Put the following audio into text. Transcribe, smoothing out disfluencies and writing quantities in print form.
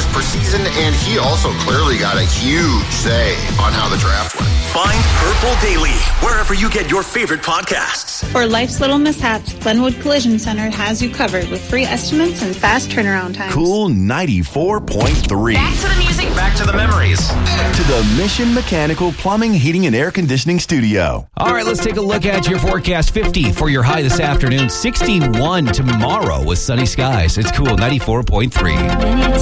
per season, and he also clearly got a huge say on how the draft went. Find Purple Daily wherever you get your favorite podcasts. For life's little mishaps, Glenwood Collision Center has you covered with free estimates and fast turnaround times. Cool 94.3. Back to the music. Back to the memories. To the Mission Mechanical Plumbing, Heating, and Air Conditioning Studio. All right, let's take a look at your forecast. 50 for your high this afternoon. 61 tomorrow with sunny skies. It's Cool 94.3.